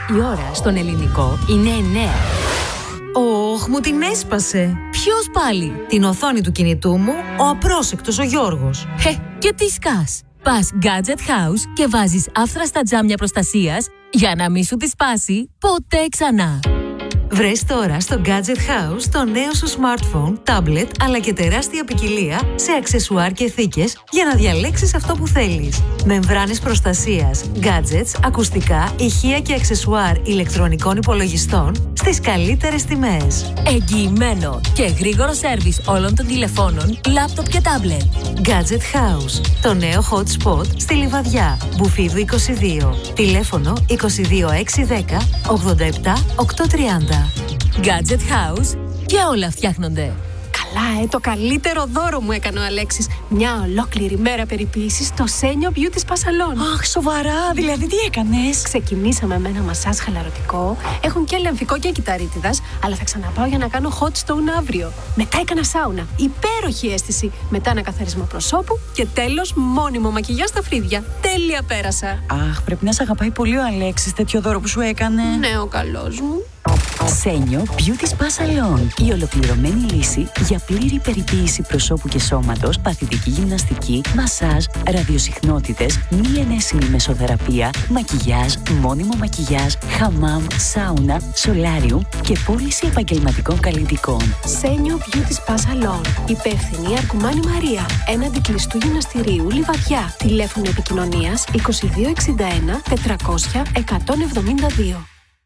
Η ώρα στον ελληνικό είναι 9. Ωχ, μου την έσπασε. Ποιος πάλι? Την οθόνη του κινητού μου, ο απρόσεκτος ο Γιώργος. Και τι σκάς? Πας Gadget House και βάζεις άφθραστα τζάμια προστασίας για να μην σου τη σπάσει ποτέ ξανά. Βρες τώρα στο Gadget House το νέο σου smartphone, tablet, αλλά και τεράστια ποικιλία σε αξεσουάρ και θήκες για να διαλέξεις αυτό που θέλεις. Μεμβράνες προστασίας, gadgets, ακουστικά, ηχεία και αξεσουάρ ηλεκτρονικών υπολογιστών στις καλύτερες τιμές. Εγγυημένο και γρήγορο σέρβις όλων των τηλεφώνων, λάπτοπ και τάμπλετ. Gadget House, το νέο hot spot στη Λιβαδιά, Μπουφίδου 22. Τηλέφωνο 22610 87 830. Gadget House και όλα φτιάχνονται. Καλά, το καλύτερο δώρο μου έκανε ο Αλέξης. Μια ολόκληρη μέρα περιποίησης στο Senio Beauty Spa Salon. Αχ, σοβαρά, δηλαδή τι έκανες? Ξεκινήσαμε με ένα μασάζ χαλαρωτικό. Έχουν και λεμφικό και κυταρίτιδας, αλλά θα ξαναπάω για να κάνω hot stone αύριο. Μετά έκανα σάουνα. Υπέροχη αίσθηση. Μετά ένα καθαρισμό προσώπου και τέλος μόνιμο μακιγιάζ στα φρύδια. Τέλεια πέρασα. Αχ, πρέπει να σε αγαπάει πολύ ο Αλέξης, τέτοιο δώρο που σου έκανε. Ναι, ο καλός μου. Senio Beauty Spa Salon. Η ολοκληρωμένη λύση για πλήρη περιποίηση προσώπου και σώματος, παθητική γυμναστική, μασάζ, ραδιοσυχνότητες, μη ενέσιμη μεσοθεραπεία, μακιγιάζ, μόνιμο μακιγιάζ, χαμάμ, σάουνα, σολάριου και πώληση επαγγελματικών καλλιτικών. Senio Beauty Spa Salon. Υπεύθυνη Αρκουμάνη Μαρία. Έναντι κλειστού γυμναστηρίου Λιβαδιά. Τηλέφωνο επικοινωνίας 2261 400 172.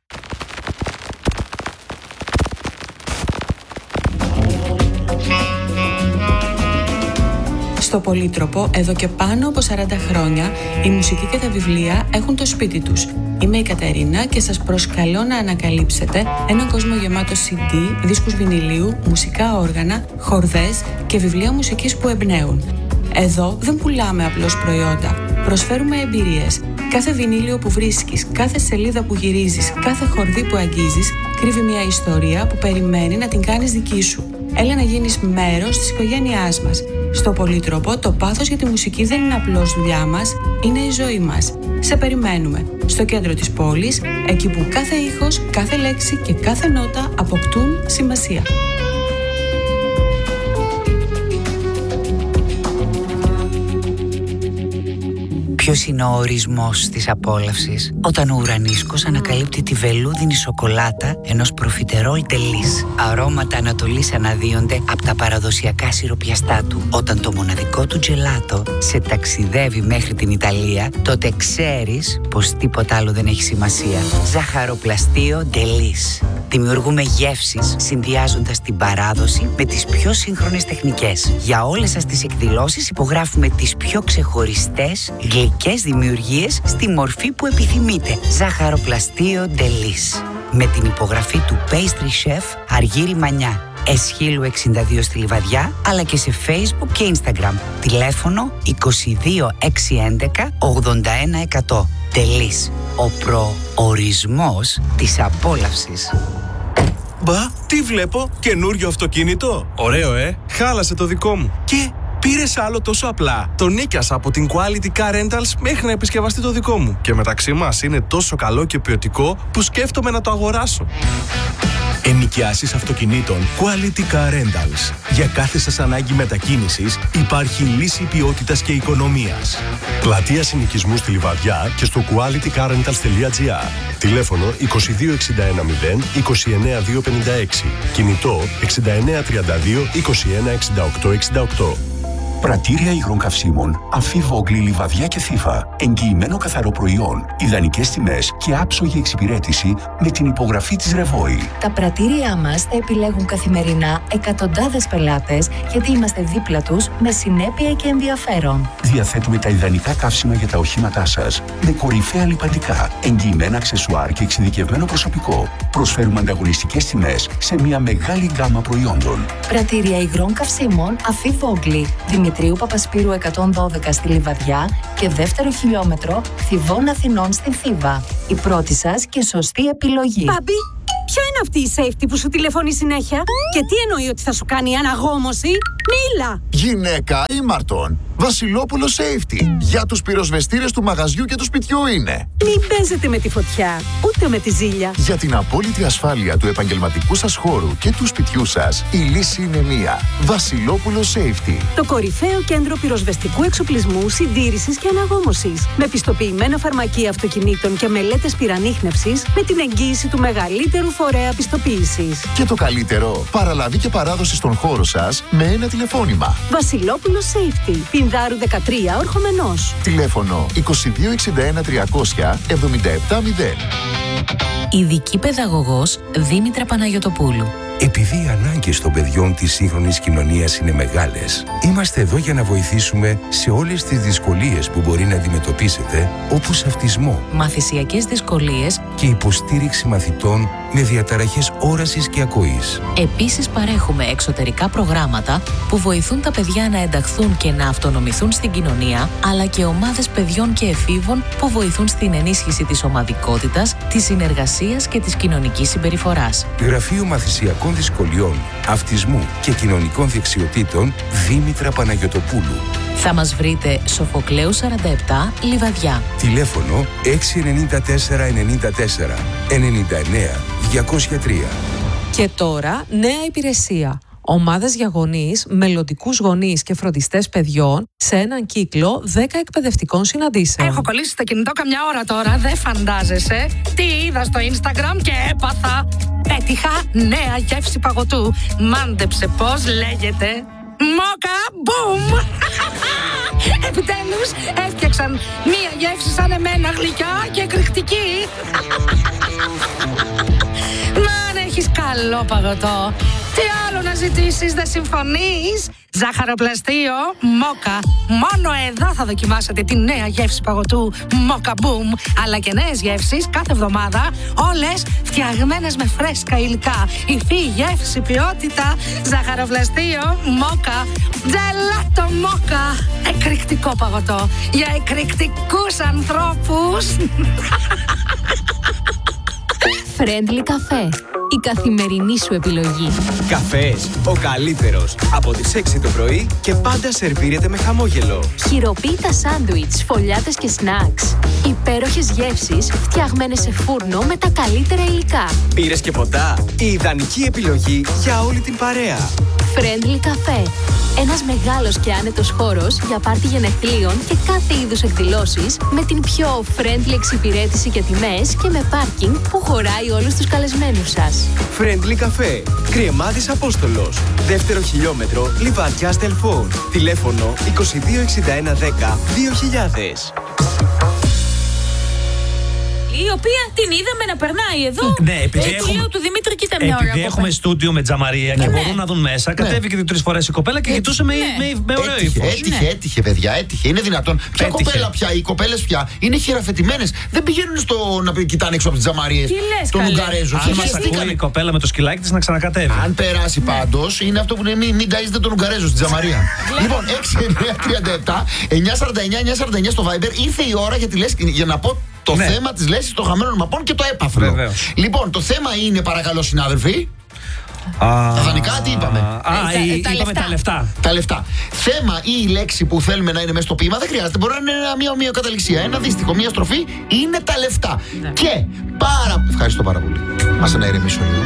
Στο Πολύτροπο, εδώ και πάνω από 40 χρόνια, η μουσική και τα βιβλία έχουν το σπίτι τους. Είμαι η Κατερίνα και σας προσκαλώ να ανακαλύψετε έναν κόσμο γεμάτο CD, δίσκους βινιλίου, μουσικά όργανα, χορδές και βιβλία μουσικής που εμπνέουν. Εδώ δεν πουλάμε απλώς προϊόντα, προσφέρουμε εμπειρίες. Κάθε βινίλιο που βρίσκεις, κάθε σελίδα που γυρίζεις, κάθε χορδή που αγγίζεις, κρύβει μια ιστορία που περιμένει να την κάνεις δική σου. Έλα να γίνεις μέρος της οικογένειάς μας. Στο Πολύτροπο, το πάθος για τη μουσική δεν είναι απλώς δουλειά μας, είναι η ζωή μας. Σε περιμένουμε. Στο κέντρο της πόλης, εκεί που κάθε ήχος, κάθε λέξη και κάθε νότα αποκτούν σημασία. Ποιος είναι ο ορισμός της απόλαυσης? Όταν ο ουρανίσκος ανακαλύπτει τη βελούδινη σοκολάτα ενός προφιτερόλ τελής. Αρώματα Ανατολής αναδύονται από τα παραδοσιακά σιροπιαστά του. Όταν το μοναδικό του τζελάτο σε ταξιδεύει μέχρι την Ιταλία, τότε ξέρεις πως τίποτα άλλο δεν έχει σημασία. Ζαχαροπλαστείο τελής. Δημιουργούμε γεύσεις συνδυάζοντας την παράδοση με τις πιο σύγχρονες τεχνικές. Για όλες σας τις εκδηλώσεις υπογράφουμε τις πιο ξεχωριστές γλυκές δημιουργίες στη μορφή που επιθυμείτε. Ζαχαροπλαστείο Ντελής. Με την υπογραφή του Pastry Chef Αργύρη Μανιά. Εσχύλου 62 στη Λιβαδιά, αλλά και σε Facebook και Instagram. Τηλέφωνο 22 611 81 100. Ντελής. Ο προορισμός της απόλαυσης. Μπα, τι βλέπω, καινούριο αυτοκίνητο. Ωραίο, χάλασε το δικό μου. Και πήρες άλλο τόσο απλά. Το νίκιασα από την Quality Car Rentals μέχρι να επισκευαστεί το δικό μου. Και μεταξύ μας είναι τόσο καλό και ποιοτικό που σκέφτομαι να το αγοράσω. Ενοικιάσεις αυτοκινήτων Quality Car Rentals. Για κάθε σας ανάγκη μετακίνησης υπάρχει λύση ποιότητας και οικονομίας. Πλατεία συνοικισμού στη Λιβαδιά και στο qualitycarrentals.gr. Τηλέφωνο 2261 0 29 256. Κινητό 69 32 21 68 68. Πρατήρια υγρών καυσίμων Αφή Βόγκλη, Λιβαδιά και Θήβα. Εγγυημένο καθαρό προϊόν, ιδανικές τιμές και άψογη εξυπηρέτηση με την υπογραφή της Ρεβόη. Τα πρατήριά μας θα επιλέγουν καθημερινά εκατοντάδες πελάτες, γιατί είμαστε δίπλα τους με συνέπεια και ενδιαφέρον. Διαθέτουμε τα ιδανικά καύσιμα για τα οχήματά σας με κορυφαία λιπαντικά, εγγυημένα αξεσουάρ και εξειδικευμένο προσωπικό. Προσφέρουμε ανταγωνιστικές τιμές σε μια μεγάλη γκάμα προϊόντων. Πρατήρια υγρών καυσίμων Αφή Βόγκλη, Δημητρίου Παπασπύρου 112 στη Λιβαδιά και δεύτερο χιλιόμετρο Θηβών Αθηνών στη Θήβα. Η πρώτη σας και σωστή επιλογή. Μπαμπή, ποια είναι αυτή η safety που σου τηλεφωνεί συνέχεια? Και τι εννοεί ότι θα σου κάνει αναγόμωση? Μίλα! Γυναίκα ήμαρτον. Βασιλόπουλο Safety. Για τους πυροσβεστήρες του μαγαζιού και του σπιτιού είναι. Μην παίζετε με τη φωτιά, ούτε με τη ζήλια. Για την απόλυτη ασφάλεια του επαγγελματικού σας χώρου και του σπιτιού σας, η λύση είναι μία. Βασιλόπουλο Safety. Το κορυφαίο κέντρο πυροσβεστικού εξοπλισμού, συντήρησης και αναγόμωσης. Με πιστοποιημένα φαρμακεία αυτοκινήτων και μελέτες πυρανίχνευσης, με την εγγύηση του μεγαλύτερου φορέα πιστοποίησης. Και το καλύτερο, παραλαβή και παράδοση στον χώρο σας με ένα τηλεφώνημα. Βασιλόπουλο Safety. Πινδάρου 13, Ορχομενός. Τηλέφωνο 2261 300 770. Ειδική παιδαγωγός Δήμητρα Παναγιωτοπούλου. Επειδή οι ανάγκες των παιδιών της σύγχρονης κοινωνίας είναι μεγάλες, είμαστε εδώ για να βοηθήσουμε σε όλες τις δυσκολίες που μπορεί να αντιμετωπίσετε, όπως αυτισμό, Μαθησιακές δυσκολίες και υποστήριξη μαθητών με διαταραχές όρασης και ακοής. Επίσης παρέχουμε εξωτερικά προγράμματα που βοηθούν τα παιδιά να ενταχθούν και να αυτονομηθούν στην κοινωνία, αλλά και ομάδες παιδιών και εφήβων που βοηθούν στην ενίσχυση της ομαδικότητας, της συνεργασίας και της κοινωνικής συμπεριφοράς. Γραφείο Μαθησιακών Δυσκολιών, Αυτισμού και Κοινωνικών Δεξιοτήτων Δήμητρα Παναγιωτοπούλου. Θα μας βρείτε Σοφοκλέου 47, Λιβαδιά. Τηλέφωνο 694 94 99 203. Και τώρα νέα υπηρεσία. Ομάδες για γονείς, μελλοντικούς γονείς και φροντιστές παιδιών σε έναν κύκλο 10 εκπαιδευτικών συναντήσεων. Έχω κολλήσει στο κινητό καμιά ώρα τώρα, δεν φαντάζεσαι. Τι είδα στο Instagram και έπαθα. Πέτυχα νέα γεύση παγωτού. Μάντεψε πώς λέγεται. Μόκα μπουμ! Επιτέλους έφτιαξαν μία γεύση σαν εμένα, γλυκιά και εκρηκτική. Μα αν έχεις καλό παγωτό, τι άλλο να ζητήσεις, δεν συμφωνείς? Ζάχαροπλαστείο Μόκα. Μόνο εδώ θα δοκιμάσετε τη νέα γεύση παγωτού Μόκα Boom. Αλλά και νέες γεύσεις κάθε εβδομάδα, όλες φτιαγμένες με φρέσκα υλικά. Υφή, γεύση, ποιότητα. Ζάχαροπλαστείο Μόκα. Τζελάτο Μόκα. Εκρηκτικό παγωτό για εκρηκτικούς ανθρώπους. Friendly Café. Η καθημερινή σου επιλογή. Καφές, ο καλύτερος. Από τις 6 το πρωί και πάντα σερβίρεται με χαμόγελο. Χειροποίητα σάντουιτς, φωλιάτες και σνακς. Υπέροχες γεύσεις φτιαγμένες σε φούρνο με τα καλύτερα υλικά. Πήρες και ποτά. Η ιδανική επιλογή για όλη την παρέα. Friendly Café. Ένας μεγάλος και άνετος χώρος για πάρτι γενεθλίων και κάθε είδους εκδηλώσεις με την πιο friendly εξυπηρέτηση και τιμές και με πάρκινγκ που χωράει όλους τους καλεσμένους σας. Friendly Café. Κρυεμάδης Απόστολος. Δεύτερο χιλιόμετρο, Λιβαδιάς Τελφών. Τηλέφωνο 2261 10 2000. Η οποία την είδαμε να περνάει εδώ. Ναι, επειδή έτσι λέω του Δημήτρη, κοίτα μια ώρα. Επειδή έχουμε στούντιο με τζαμαρία και μπορούν να δουν μέσα, κατέβηκε 2-3 φορές η κοπέλα και κοιτούσε με ωραίο ύφος. Έτυχε, παιδιά, έτυχε. Είναι δυνατόν. Ποια κοπέλα πια, οι κοπέλες πια είναι χειραφετημένες. Δεν πηγαίνουν να κοιτάνε έξω από τις τζαμαρίες των Ουγγαρέζων. Αν μας ακούει η κοπέλα με το σκυλάκι της να ξανακατέβει. Αν περάσει πάντως, είναι αυτό που είναι μην ταΐζετε τον Ουγγαρέζο στην τζαμαρία. Λοιπόν, 6-9-37, 949-949 στο Viber. Ήρθε η ώρα για να πω το θέμα της λέσχης των χαμένων μαπών και το έπαθλο. Λοιπόν, το θέμα είναι, παρακαλώ συνάδελφοι, τα δανεικά τι είπαμε? Είπαμε τα λεφτά. Τα λεφτά. Θέμα ή η λέξη που θέλουμε να είναι μέσα στο ποίημα δεν χρειάζεται. Μπορεί να είναι μια ομοιοκαταληξία, ένα δίστικο, μια στροφή. Είναι τα λεφτά. Και ευχαριστώ πάρα πολύ. Άσε να ηρεμήσω λίγο.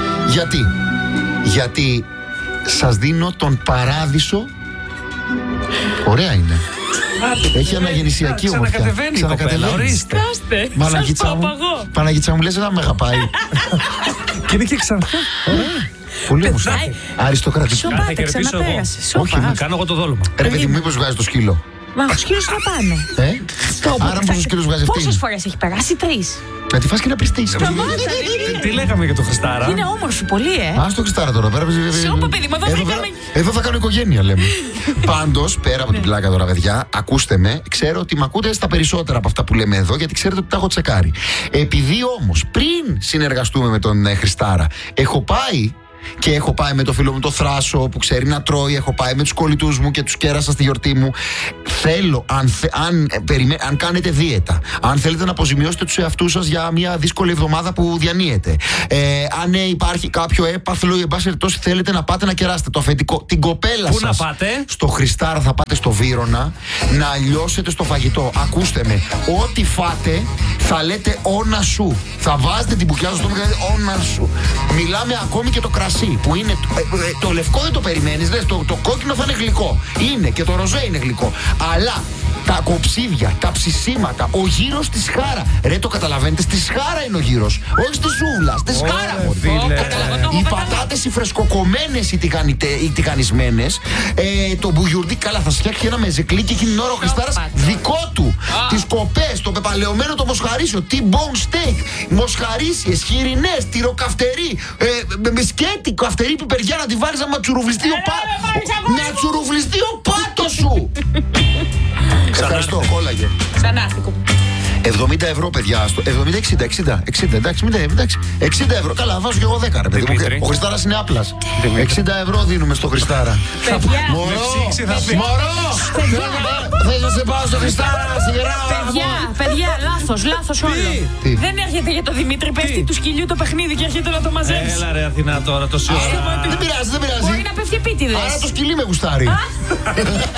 Γιατί σας δίνω τον παράδεισο. Ωραία είναι. Έχει αναγεννησιακή ομορφιά. Ξανακατεβαίνει η κοπέλα, ορίστε. Παναγίτσα μου, λες να με αγαπάει. Και είναι και ξανά. Πολύ όμορφα. Αριστοκρατική. Σοπάτε, ξαναπέρασε. Όχι, κάνω εγώ το δόλωμα. Ρε παιδί μου, μήπως βγάζει το σκύλο? Μα ο σκύλος θα πάνω. Άρα πόσος σκύλος βγάζει αυτή? Πόσες φορές έχει περάσει? 3. Να τη φας και να πιστείς. Τι λέγαμε για το Χριστάρα? Είναι όμορφη πολύ, Ας το Χριστάρα τώρα. Σώπα, παιδί μου, εδώ θα κάνω οικογένεια, λέμε. Πάντως, πέρα από την πλάκα τώρα, παιδιά, ακούστε με. Ξέρω ότι με ακούτε στα περισσότερα από αυτά που λέμε εδώ, γιατί ξέρετε ότι τα έχω τσεκάρει. Επειδή όμως πριν συνεργαστούμε με τον Χριστάρα, έχω πάει και έχω πάει με το φίλο μου το Θράσο που ξέρει να τρώει, έχω πάει με τους κολλητούς μου και τους κέρασα στη γιορτή μου. Θέλω, αν κάνετε δίαιτα, αν θέλετε να αποζημιώσετε τους εαυτούς σας για μια δύσκολη εβδομάδα που διανύετε, αν υπάρχει κάποιο έπαθλο ή εν πάση περιπτώσει θέλετε να πάτε να κεράσετε το αφεντικό, την κοπέλα σας. Πού να πάτε? Στο Χριστάρα θα πάτε στο Βύρωνα να λιώσετε στο φαγητό. Ακούστε με, ό,τι φάτε θα λέτε όνα σου. Θα βάζετε την μπουκιά στο στόμα και λέτε όνα σου. Μιλάμε ακόμη και το κρασί που είναι. Το λευκό δεν το περιμένεις, λες το κόκκινο θα είναι γλυκό. Είναι και το ροζέ είναι γλυκό. Αλλά τα κοψίδια, τα ψησίματα, ο γύρος της χάρα. Ρε, το καταλαβαίνετε, στη σχάρα είναι ο γύρος. Όχι στη σούβλα, στη σχάρα. Οι πατάτες οι φρεσκοκομμένες, οι τηγανισμένες. Το μπουγιουρντί, καλά, θα φτιάξει ένα μεζεκλί και εκείνη την ώρα ο Χριστάρας δικό του. Τις κοπές, το πεπαλαιωμένο το μοσχαρίσιο, T-bone steak, μοσχαρίσιες, χοιρινές, τυροκαυτερί, με σκέτη καυτερί πιπεριά να τη βάλεις να τσουρουβλιστεί ο πάτος σου. Ευχαριστώ, κόλλαγε. Ξανάρθηκο. 70 ευρώ, παιδιά. 60, εντάξει, μην εντάξει. 60 ευρώ. Καλά, βάζω και εγώ 10, ρε παιδί μου. Ο Χριστάρας είναι άπλας. 60 ευρώ δίνουμε στο Χριστάρα. Μωρό! Θες να σε πάω στο Χριστάρα, Παιδιά, λάθος όλο. Δεν έρχεται για το Δημήτρη, πέφτει του σκυλιού το παιχνίδι και έρχεται να το μαζέψει. Έλα ρε Αθηνά τώρα, τόση ώρα. Δεν πειράζει. Μπορεί να πέφτει επίτηδες. Άρα το σκυλί με γουστάρει.